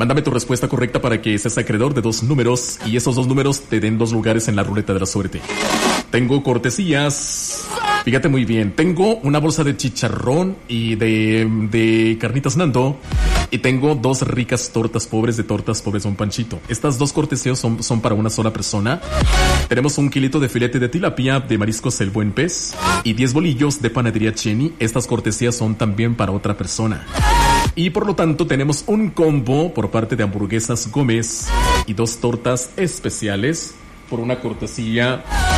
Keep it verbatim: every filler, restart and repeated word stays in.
Mándame tu respuesta correcta para que seas acreedor de dos números y esos dos números te den dos lugares en la ruleta de la suerte. Tengo cortesías. Fíjate muy bien, tengo una bolsa de chicharrón y de, de carnitas Nando. Y tengo dos ricas tortas pobres de tortas pobres Don Panchito. Estas dos cortesías son, son para una sola persona. Tenemos un kilito de filete de tilapia de mariscos El Buen Pez y diez bolillos de panadería Cheni. Estas cortesías son también para otra persona. Y por lo tanto tenemos un combo por parte de Hamburguesas Gómez y dos tortas especiales por una cortesía